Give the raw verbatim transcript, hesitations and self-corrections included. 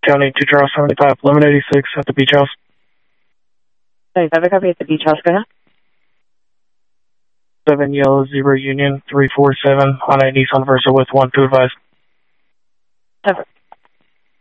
County two Charles seventy-five, eleven eighty-six at the Beach House. seventy-five, a copy at the Beach House, go ahead. seven Yellow Zebra Union three four seven on a Nissan Versa with one to advise. Over.